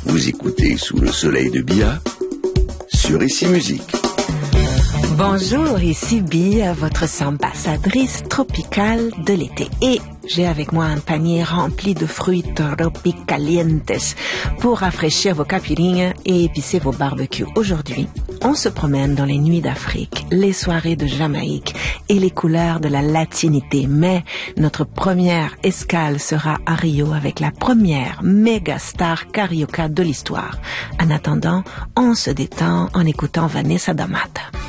Vous écoutez Sous le soleil de Bia sur Ici Musique. Bonjour, ici Bia, votre ambassadrice tropicale de l'été. Et j'ai avec moi un panier rempli de fruits tropicalientes pour rafraîchir vos caipirinhas et épicer vos barbecues. Aujourd'hui, on se promène dans les nuits d'Afrique, les soirées de Jamaïque et les couleurs de la latinité. Mais notre première escale sera à Rio avec la première méga star carioca de l'histoire. En attendant, on se détend en écoutant Vanessa da Mata.